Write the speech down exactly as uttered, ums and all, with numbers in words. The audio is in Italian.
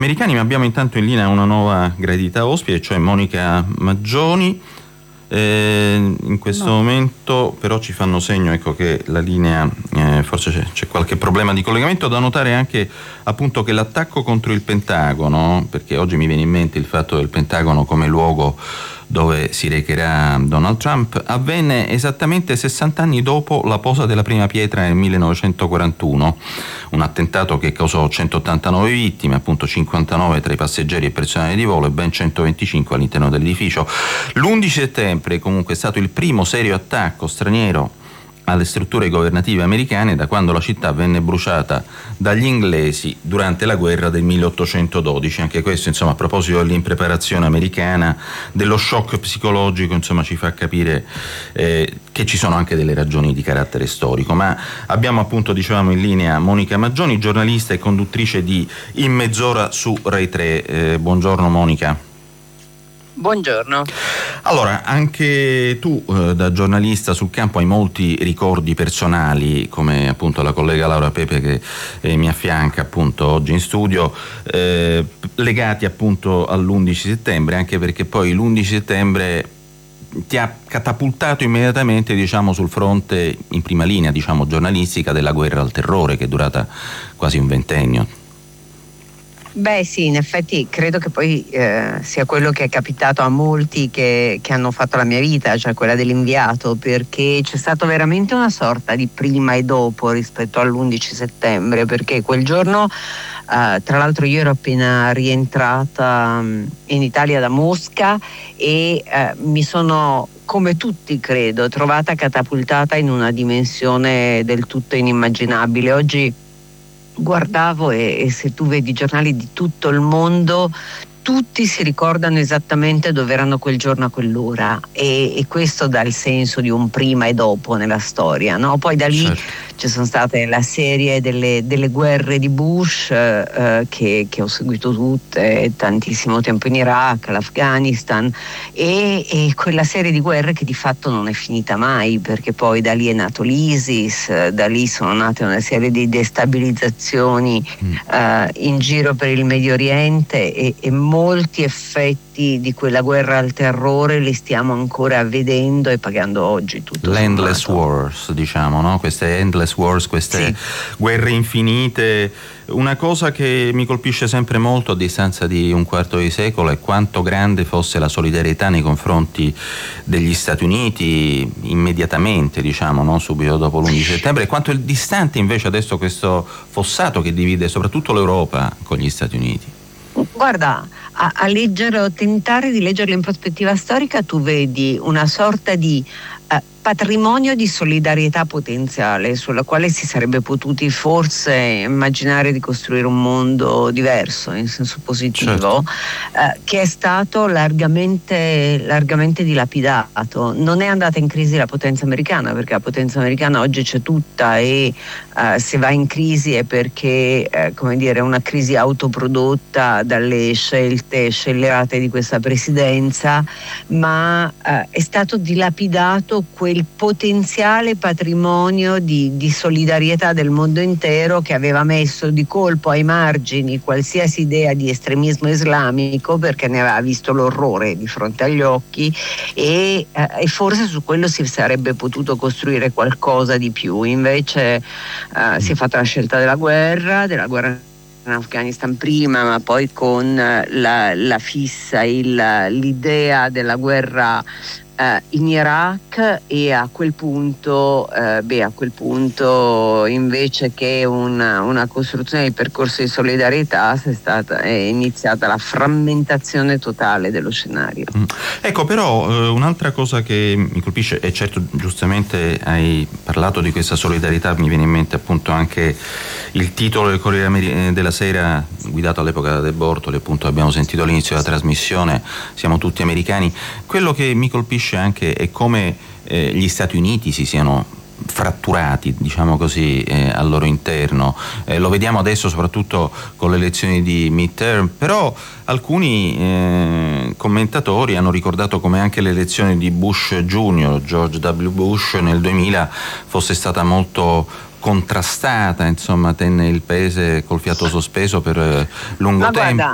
Americani, ma abbiamo intanto in linea una nuova gradita ospite, cioè Monica Maggioni. Eh, in questo no. momento però ci fanno segno, ecco, che la linea eh, forse c'è, c'è qualche problema di collegamento. Da notare anche appunto che l'attacco contro il Pentagono, perché oggi mi viene in mente il fatto del Pentagono come luogo dove si recherà Donald Trump, avvenne esattamente sessanta anni dopo la posa della prima pietra nel millenovecentoquarantuno, un attentato che causò centottantanove vittime, appunto cinquantanove tra i passeggeri e personale di volo e ben centoventicinque all'interno dell'edificio. L'undici settembre comunque è stato il primo serio attacco straniero alle strutture governative americane da quando la città venne bruciata dagli inglesi durante la guerra del milleottocentododici. Anche questo, insomma, a proposito dell'impreparazione americana, dello shock psicologico, insomma, ci fa capire eh, che ci sono anche delle ragioni di carattere storico. Ma abbiamo appunto, dicevamo, in linea Monica Maggioni, giornalista e conduttrice di In Mezz'ora su Rai tre. Eh, buongiorno Monica. Buongiorno. Allora, anche tu eh, da giornalista sul campo hai molti ricordi personali, come appunto la collega Laura Pepe che eh, mi affianca appunto oggi in studio, eh, legati appunto all'undici settembre, anche perché poi l'undici settembre ti ha catapultato immediatamente, diciamo, sul fronte in prima linea, diciamo, giornalistica della guerra al terrore, che è durata quasi un ventennio. Beh sì, in effetti credo che poi eh, sia quello che è capitato a molti che, che hanno fatto la mia vita, cioè quella dell'inviato, perché c'è stato veramente una sorta di prima e dopo rispetto all'undici settembre, perché quel giorno, eh, tra l'altro io ero appena rientrata in Italia da Mosca e eh, mi sono, come tutti credo, trovata catapultata in una dimensione del tutto inimmaginabile. Oggi guardavo e, e se tu vedi giornali di tutto il mondo, tutti si ricordano esattamente dove erano quel giorno a quell'ora e, e questo dà il senso di un prima e dopo nella storia, no? Poi da lì certo. Ci sono state la serie delle, delle guerre di Bush eh, che, che ho seguito tutte, tantissimo tempo in Iraq, l'Afghanistan e, e quella serie di guerre che di fatto non è finita mai, perché poi da lì è nato l'ISIS, da lì sono nate una serie di destabilizzazioni mm. eh, in giro per il Medio Oriente e, e molti effetti di quella guerra al terrore li stiamo ancora vedendo e pagando oggi tutto. L'endless wars, diciamo, no? Queste endless wars, queste sì. guerre infinite. Una cosa che mi colpisce sempre molto a distanza di un quarto di secolo è quanto grande fosse la solidarietà nei confronti degli Stati Uniti immediatamente, diciamo, no? Subito dopo l'undici settembre, e quanto è distante invece adesso questo fossato che divide soprattutto l'Europa con gli Stati Uniti. Guarda, a, a leggere o tentare di leggerlo in prospettiva storica tu vedi una sorta di eh, patrimonio di solidarietà potenziale sulla quale si sarebbe potuti forse immaginare di costruire un mondo diverso in senso positivo, certo. eh, che è stato largamente, largamente dilapidato. Non è andata in crisi la potenza americana, perché la potenza americana oggi c'è tutta e eh, se va in crisi è perché eh, come dire, è una crisi autoprodotta dalle scelte scellerate di questa presidenza, ma eh, è stato dilapidato quel il potenziale patrimonio di, di solidarietà del mondo intero che aveva messo di colpo ai margini qualsiasi idea di estremismo islamico, perché ne aveva visto l'orrore di fronte agli occhi e, eh, e forse su quello si sarebbe potuto costruire qualcosa di più. Invece eh, si è fatta la scelta della guerra, della guerra in Afghanistan prima, ma poi con la, la fissa, il, l'idea della guerra in Iraq e a quel punto eh, beh a quel punto invece che una, una costruzione di percorso di solidarietà è stata è iniziata la frammentazione totale dello scenario. Mm. Ecco, però eh, un'altra cosa che mi colpisce, e certo giustamente hai parlato di questa solidarietà, mi viene in mente appunto anche il titolo del Corriere della Sera guidato all'epoca da De Bortoli, appunto abbiamo sentito all'inizio della trasmissione, siamo tutti americani. Quello che mi colpisce anche è come eh, gli Stati Uniti si siano fratturati, diciamo così, eh, al loro interno. Eh, lo vediamo adesso soprattutto con le elezioni di midterm, però alcuni eh, commentatori hanno ricordato come anche l'elezione di Bush Junior, George W. Bush, nel duemila fosse stata molto contrastata, insomma tenne il paese col fiato sospeso per lungo Ma tempo. Guarda,